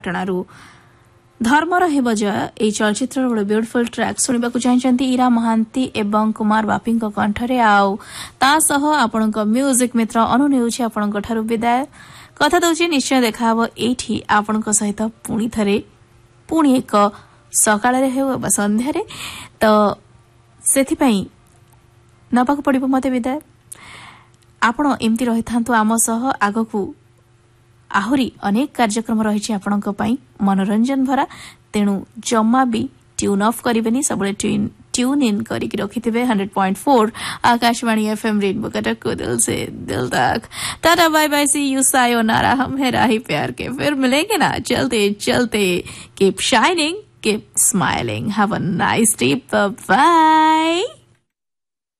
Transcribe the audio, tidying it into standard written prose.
टणारू धर्मर हे बजय ए चलचित्र गोटे ब्यूटीफुल ट्रैक सुनिबा चाहते इरा महांती एवं कुमार बापी कंठरे आसह आपण म्यूजिक मित्र अनु नेउछि आपण ठारू विदाय कथा दउछि निश्चय देखा एठी आपण सहित पुणी थरे पुणी एक सकाळे हेउ संध्यारे तो सेथिपई नबाक पड़िबो मते विदाय आपण एमती रहि थांतु आम सह आगकू आहुरी अनेक कार्यक्रम रही आपणक पई मनोरंजन भरा तेणु जम्मा भी ट्यून ऑफ करिवेनी सबले ट्यून इन करिक रखिथिबे 100.4 आकाशवाणी एफएम रेनबो कटक को दिल से दिल तक। Tata bye bye C you sayonara. हम है राही प्यार के फिर मिलेंगे ना चलते चलते। Keep shining keep smiling have a nice day bye.